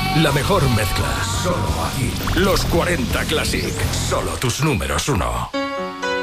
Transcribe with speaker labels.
Speaker 1: La mejor mezcla, solo aquí. Los 40 Classic, solo tus números uno.